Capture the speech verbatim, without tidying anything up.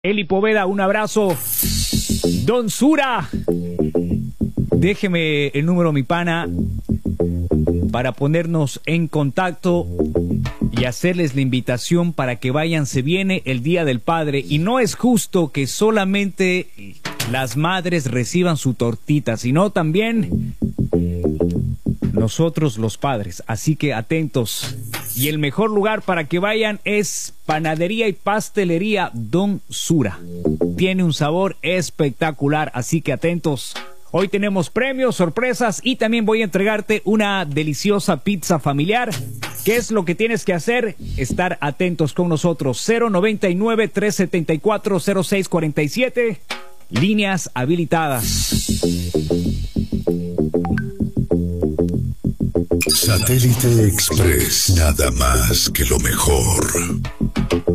Eli Poveda, un abrazo. Don Sura, déjeme el número, mi pana, para ponernos en contacto y hacerles la invitación para que vayan. Se viene el Día del Padre y no es justo que solamente las madres reciban su tortita, sino también nosotros los padres. Así que atentos. Y el mejor lugar para que vayan es Panadería y Pastelería Don Sura. Tiene un sabor espectacular, así que atentos. Hoy tenemos premios, sorpresas y también voy a entregarte una deliciosa pizza familiar. ¿Qué es lo que tienes que hacer? Estar atentos con nosotros. cero noventa y nueve, trescientos setenta y cuatro, cero seis cuarenta y siete. Líneas habilitadas. Satélite Express, nada más que lo mejor.